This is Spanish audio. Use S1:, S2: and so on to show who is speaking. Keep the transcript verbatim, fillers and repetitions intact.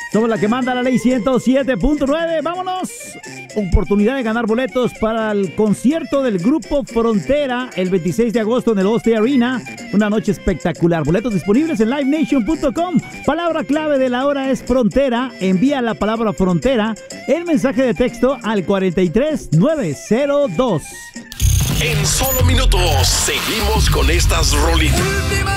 S1: Somos la que manda la ley ciento siete punto nueve. ¡Vámonos! Oportunidad de ganar boletos para el concierto del grupo Frontera el veintiséis de agosto en el Allstate Arena. Una noche espectacular. Boletos disponibles en live nation punto com. Palabra clave de la hora es Frontera. Envía la palabra Frontera en mensaje de texto al cuarenta y tres nueve cero dos.
S2: En solo minutos seguimos con estas rolitas.